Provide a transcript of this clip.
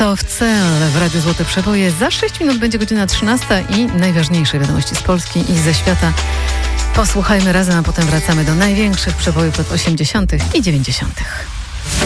Soft Cell w Radiu Złote Przeboje. Za 6 minut będzie godzina 13 i najważniejsze wiadomości z Polski i ze świata. Posłuchajmy razem, a potem wracamy do największych przebojów lat 80. i 90.